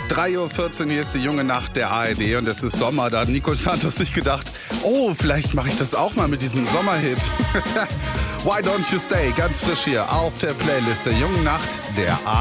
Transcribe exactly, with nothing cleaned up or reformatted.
drei Uhr vierzehn, hier ist die junge Nacht der A R D und es ist Sommer. Da hat Nico Santos sich gedacht, oh, vielleicht mache ich das auch mal mit diesem Sommerhit. Why Don't You Stay, ganz frisch hier auf der Playlist der jungen Nacht der A R D.